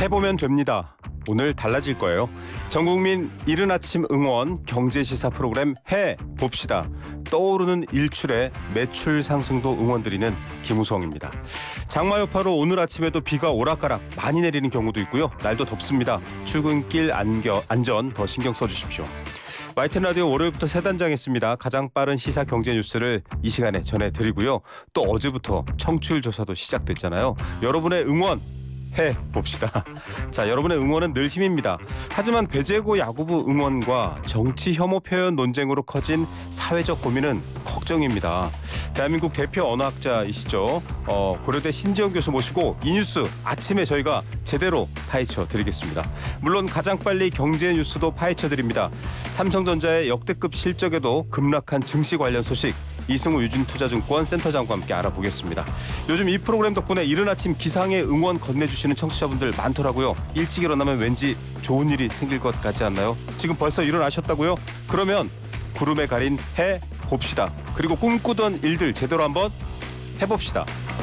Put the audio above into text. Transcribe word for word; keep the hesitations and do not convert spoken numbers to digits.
해보면 됩니다. 오늘 달라질 거예요. 전국민 이른 아침 응원 경제시사 프로그램 해봅시다. 떠오르는 일출에 매출 상승도 응원드리는 김우성입니다. 장마 여파로 오늘 아침에도 비가 오락가락 많이 내리는 경우도 있고요. 날도 덥습니다. 출근길 안겨, 안전 더 신경 써주십시오. 와이티 라디오 월요일부터 새 단장했습니다. 가장 빠른 시사 경제 뉴스를 이 시간에 전해드리고요. 또 어제부터 청취율 조사도 시작됐잖아요. 여러분의 응원 해봅시다. 자, 여러분의 응원은 늘 힘입니다. 하지만 배재고 야구부 응원과 정치 혐오 표현 논쟁으로 커진 사회적 고민은 걱정입니다. 대한민국 대표 언어학자이시죠. 어, 고려대 신지영 교수 모시고 이 뉴스 아침에 저희가 제대로 파헤쳐 드리겠습니다. 물론 가장 빨리 경제 뉴스도 파헤쳐 드립니다. 삼성전자의 역대급 실적에도 급락한 증시 관련 소식 이승우 유진투자증권 센터장과 함께 알아보겠습니다. 요즘 이 프로그램 덕분에 이른 아침 기상에 응원 건네주시는 청취자분들 많더라고요. 일찍 일어나면 왠지 좋은 일이 생길 것 같지 않나요? 지금 벌써 일어나셨다고요? 그러면 구름에 가린 해 봅시다. 그리고 꿈꾸던 일들 제대로 한번 해봅시다.